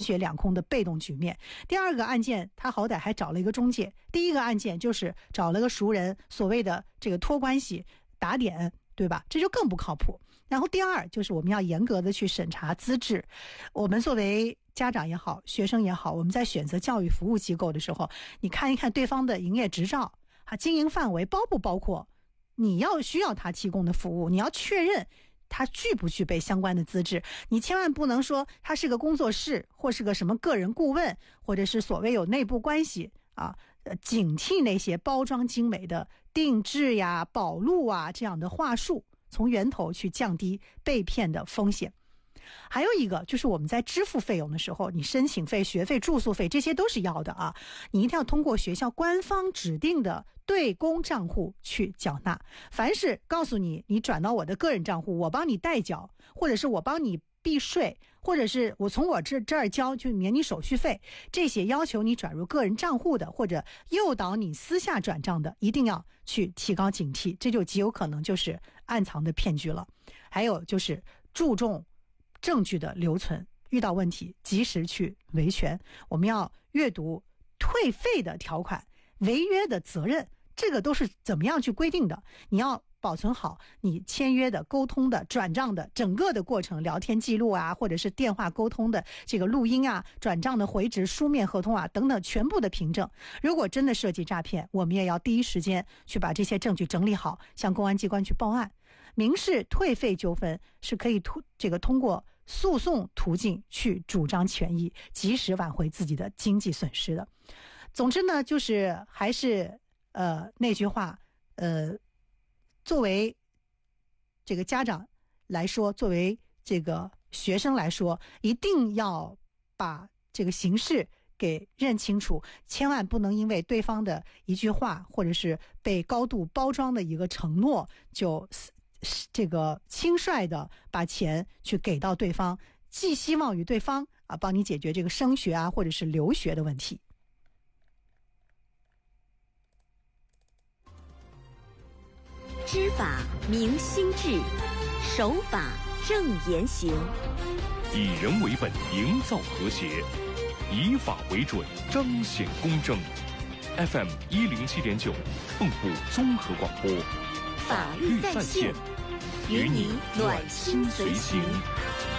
血两空的被动局面。第二个案件他好歹还找了一个中介，第一个案件就是找了个熟人，所谓的这个托关系打点，对吧？这就更不靠谱。然后第二就是我们要严格的去审查资质。我们作为家长也好，学生也好，我们在选择教育服务机构的时候，你看一看对方的营业执照经营范围包不包括你需要他提供的服务，你要确认他具不具备相关的资质。你千万不能说他是个工作室，或是个什么个人顾问，或者是所谓有内部关系警惕那些包装精美的定制呀、保录啊这样的话术，从源头去降低被骗的风险。还有一个就是我们在支付费用的时候，你申请费、学费、住宿费这些都是要的你一定要通过学校官方指定的对公账户去缴纳。凡是告诉你转到我的个人账户，我帮你代缴，或者是我帮你避税，或者是我从我这儿交就免你手续费，这些要求你转入个人账户的，或者诱导你私下转账的，一定要去提高警惕，这就极有可能就是暗藏的骗局了。还有就是注重证据的留存，遇到问题及时去维权。我们要阅读退费的条款、违约的责任，这个都是怎么样去规定的。你要保存好你签约的、沟通的、转账的整个的过程，聊天记录或者是电话沟通的这个录音转账的回执、书面合同等等，全部的凭证。如果真的涉及诈骗，我们也要第一时间去把这些证据整理好，向公安机关去报案。民事退费纠纷是可以通过诉讼途径去主张权益，及时挽回自己的经济损失的。总之呢，就是还是那句话，作为这个家长来说，作为这个学生来说，一定要把这个形势给认清楚，千万不能因为对方的一句话，或者是被高度包装的一个承诺，就这个轻率的把钱去给到对方，寄希望于对方帮你解决这个升学或者是留学的问题。 知法明心智，守法正言行， 以人为本，营造和谐，以法为准，彰显公正。FM 107.9，蚌埠综合广播， 法律在线，与你暖心随行。